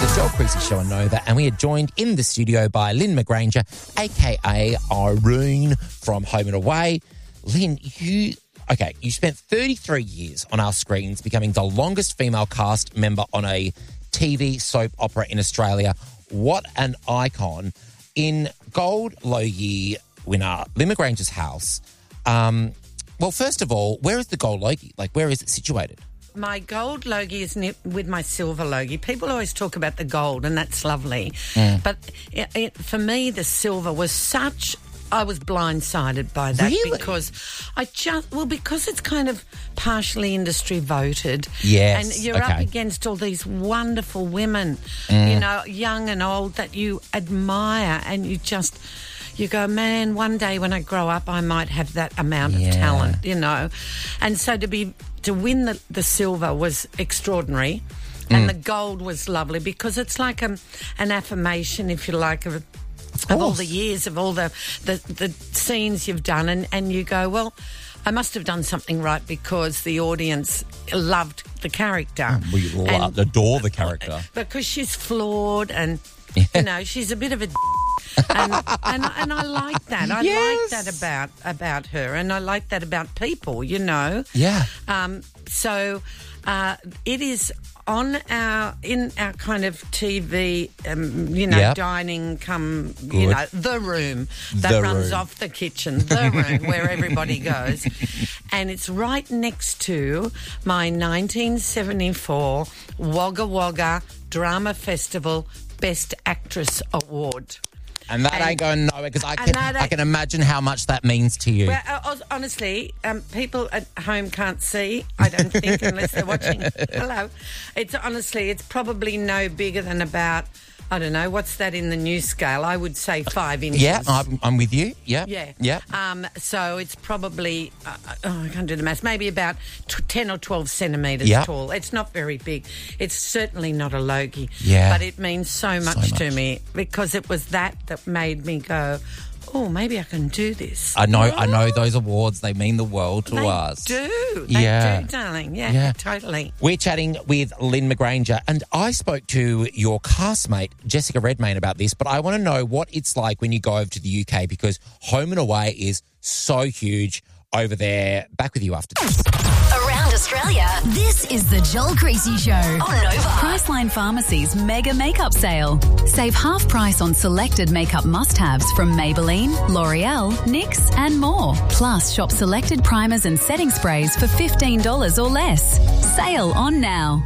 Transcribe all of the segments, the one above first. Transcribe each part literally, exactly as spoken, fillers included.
The Joel Creasy Show on Nova, and we are joined in the studio by Lynn McGranger, a k a. Irene from Home and Away. Lynn, you... Okay, you spent thirty-three years on our screens, becoming the longest female cast member on a T V soap opera in Australia. What an icon. In Gold Logie winner Lynn McGranger's house, um, well, first of all, where is the Gold Logie? Like, where is it situated? My gold logie is near, with my silver logie. People always talk about the gold, and that's lovely. Mm. But it, it, for me, the silver was such... I was blindsided by that really? because I just... Well, because it's kind of partially industry voted. Yes, and you're okay. up against all these wonderful women, Mm. you know, young and old, that you admire, and you just... You go, man, one day when I grow up, I might have that amount Yeah. of talent, you know. And so to be to win the, the silver was extraordinary, and Mm. the gold was lovely because it's like a, an affirmation, if you like, of, of, of all the years, of all the, the, the scenes you've done. And, and you go, well, I must have done something right because the audience loved the character. We and, adore the character. Because she's flawed and, Yeah. you know, she's a bit of a... and, and and I like that. I Yes. like that about about her, and I like that about people. You know. Yeah. Um. So, uh, it is on our in our kind of T V, um, you know, Yep. dining come, Good. you know, the room that The runs room. off the kitchen, the room where everybody goes, and it's right next to my nineteen seventy-four Wagga Wagga Drama Festival Best Actress Award. And that And- ain't going nowhere because I and can, that I ain't- can imagine how much that means to you. Well, uh, honestly, um, people at home can't see, I don't think, unless they're watching. Hello. It's honestly, it's probably no bigger than about, I don't know, what's that in the news scale? I would say five inches. Yeah, I'm, I'm with you. Yeah. Yeah. Yeah. Um, so it's probably, uh, oh, I can't do the maths, maybe about t- ten or twelve centimetres Yep. tall. It's not very big. It's certainly not a logie. Yeah. But it means so much, to much. me because it was that that made me go, oh, maybe I can do this. I know, I know those awards, they mean the world to They us. do. They Yeah. do, darling. Yeah, Yeah. totally. We're chatting with Lynn McGranger, and I spoke to your castmate, Jessica Redmayne, about this, but I want to know what it's like when you go over to the U K because Home and Away is so huge over there. Back with you after this. Around Australia, this is the Joel Creasy Show on Nova. Priceline Pharmacy's mega makeup sale. Save half price on selected makeup must-haves from Maybelline, L'Oreal, N Y X and more. Plus, shop selected primers and setting sprays for fifteen dollars or less. Sale on now.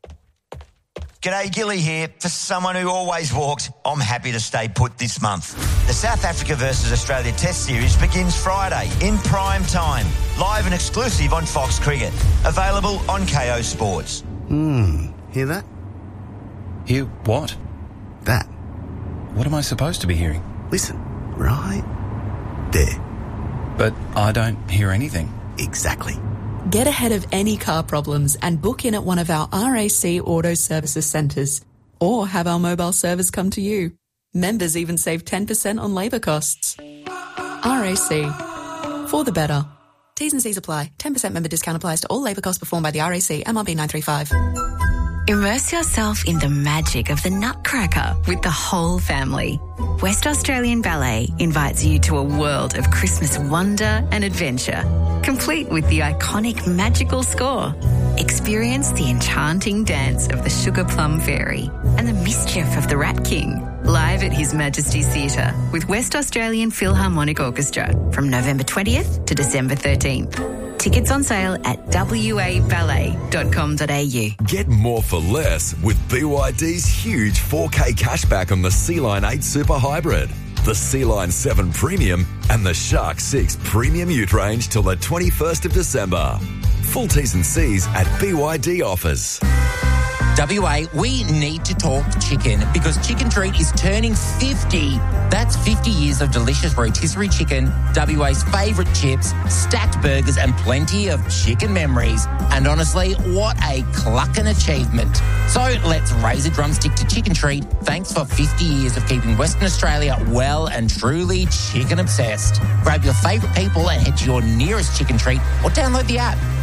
G'day, Gilly here. For someone who always walks, I'm happy to stay put this month. The South Africa versus Australia Test Series begins Friday in prime time. Live and exclusive on Fox Cricket. Available on K O Sports. Hmm, hear that? Hear what? That. What am I supposed to be hearing? Listen, right there. But I don't hear anything. Exactly. Get ahead of any car problems and book in at one of our R A C Auto Services centres or have our mobile service come to you. Members even save ten percent on labour costs. R A C. For the better. T's and C's apply. ten percent member discount applies to all labour costs performed by the R A C, M R B nine three five. Immerse yourself in the magic of the Nutcracker with the whole family. West Australian Ballet invites you to a world of Christmas wonder and adventure, complete with the iconic magical score. Experience the enchanting dance of the Sugar Plum Fairy and the mischief of the Rat King, live at His Majesty's Theatre with West Australian Philharmonic Orchestra from November twentieth to December thirteenth. Tickets on sale at w a ballet dot com dot a u. Get more for less with B Y D's huge four K cashback on the Sea-Line eight Super Hybrid, the Sea-Line seven Premium and the Shark six Premium Ute range till the twenty-first of December. Full T's and C's at B Y D offers. W A, we need to talk chicken because Chicken Treat is turning fifty. That's fifty years of delicious rotisserie chicken, W A's favourite chips, stacked burgers and plenty of chicken memories. And honestly, what a clucking achievement. So let's raise a drumstick to Chicken Treat. Thanks for fifty years of keeping Western Australia well and truly chicken obsessed. Grab your favourite people and head to your nearest Chicken Treat or download the app.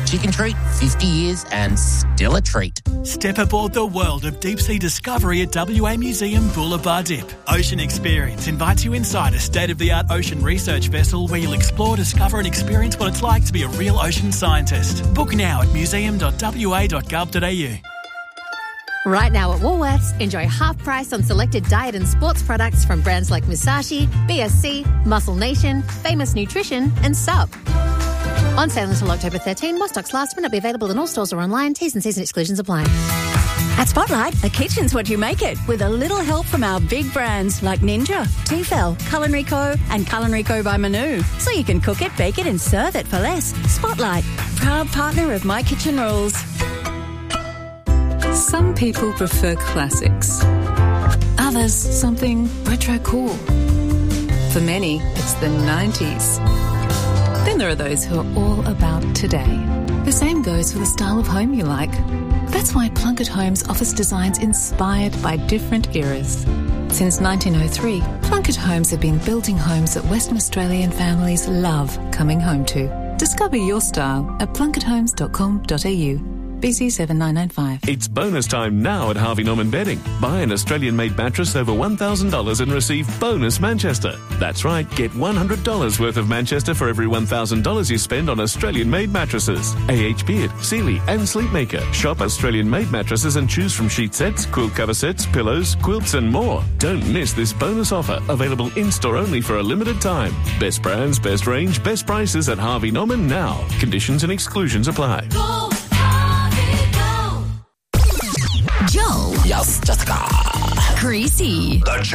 chicken treat, fifty years and still a treat. Step aboard the world of deep-sea discovery at W A Museum Boulevard Dip. Ocean Experience invites you inside a state-of-the-art ocean research vessel where you'll explore, discover and experience what it's like to be a real ocean scientist. Book now at museum dot w a dot gov dot a u. Right now at Woolworths, enjoy half price on selected diet and sports products from brands like Musashi, B S C, Muscle Nation, Famous Nutrition and Sup. On sale until October thirteenth, while stocks last, may not be available in all stores or online. T's and C's and exclusions apply. At Spotlight, a kitchen's what you make it, with a little help from our big brands like Ninja, Tefal, Culinary Co and Culinary Co by Manu. So you can cook it, bake it and serve it for less. Spotlight, proud partner of My Kitchen Rules. Some people prefer classics. Others, something retro cool. For many, it's the nineties. Then there are those who are all about today. The same goes for the style of home you like. That's why Plunkett Homes offers designs inspired by different eras. Since nineteen oh three, Plunkett Homes have been building homes that Western Australian families love coming home to. Discover your style at plunkett homes dot com dot a u. B C seven nine nine five. It's bonus time now at Harvey Norman Bedding. Buy an Australian-made mattress over one thousand dollars and receive bonus Manchester. That's right, get one hundred dollars worth of Manchester for every one thousand dollars you spend on Australian-made mattresses. A H Beard, Sealy and Sleepmaker. Shop Australian-made mattresses and choose from sheet sets, quilt cover sets, pillows, quilts and more. Don't miss this bonus offer, available in-store only for a limited time. Best brands, best range, best prices at Harvey Norman now. Conditions and exclusions apply. Go! Joel. Yes, Jessica. Greasy. The